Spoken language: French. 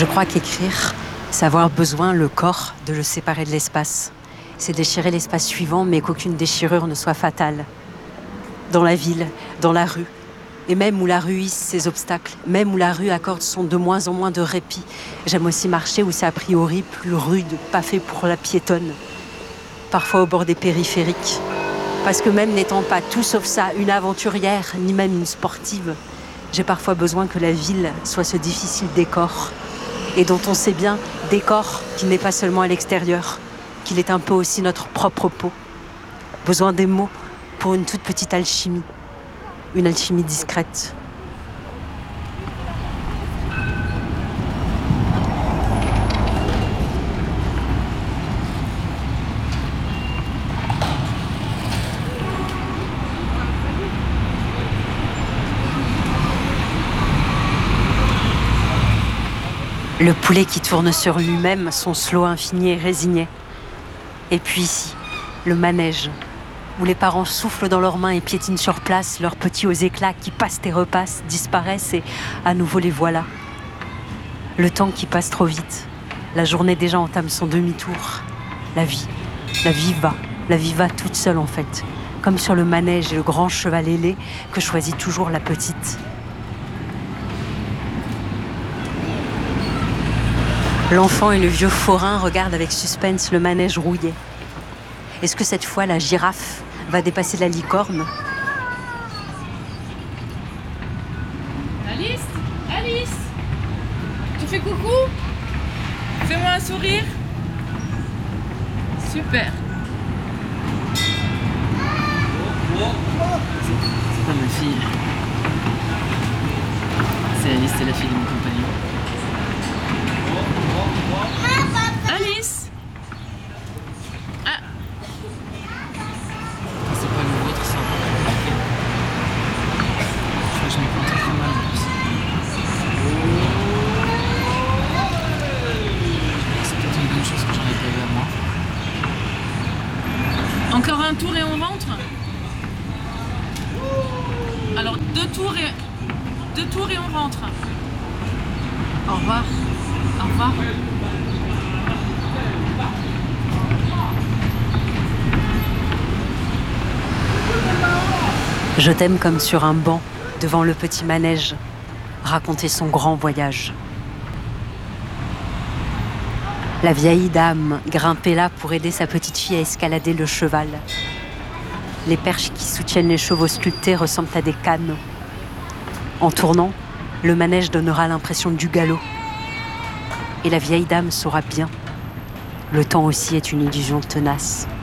Je crois qu'écrire, c'est avoir besoin, le corps, de le séparer de l'espace. C'est déchirer l'espace suivant, mais qu'aucune déchirure ne soit fatale. Dans la ville, dans la rue, et même où la rue hisse ses obstacles, même où la rue accorde son de moins en moins de répit. J'aime aussi marcher où c'est a priori plus rude, pas fait pour la piétonne. Parfois au bord des périphériques. Parce que même n'étant pas tout sauf ça, une aventurière, ni même une sportive, j'ai parfois besoin que la ville soit ce difficile décor. Et dont on sait bien, décor qui n'est pas seulement à l'extérieur, qu'il est un peu aussi notre propre peau. Besoin des mots pour une toute petite alchimie. Une alchimie discrète. Le poulet qui tourne sur lui-même, son slow infini et résigné. Et puis ici, le manège, où les parents soufflent dans leurs mains et piétinent sur place leurs petits aux éclats qui passent et repassent, disparaissent et à nouveau les voilà. Le temps qui passe trop vite. La journée déjà entame son demi-tour. La vie va toute seule en fait. Comme sur le manège et le grand cheval ailé que choisit toujours la petite. L'enfant et le vieux forain regardent avec suspense le manège rouillé. Est-ce que cette fois la girafe va dépasser la licorne ? Alice, tu fais coucou ? Fais-moi un sourire. Super. C'est pas ma fille. C'est Alice, c'est la fille de mon compagnon. Alice. Ah. C'est pas le vôtre, c'est un peu compliqué. Je crois que je m'y prends très mal en plus. C'est peut-être une bonne chose que j'en ai pas eu à moi. Encore un tour et on rentre. Alors deux tours et on rentre. Au revoir. Au revoir. Je t'aime comme sur un banc, devant le petit manège, raconter son grand voyage. La vieille dame grimpait là pour aider sa petite fille à escalader le cheval. Les perches qui soutiennent les chevaux sculptés ressemblent à des cannes. En tournant, le manège donnera l'impression du galop. Et la vieille dame saura bien. Le temps aussi est une illusion tenace.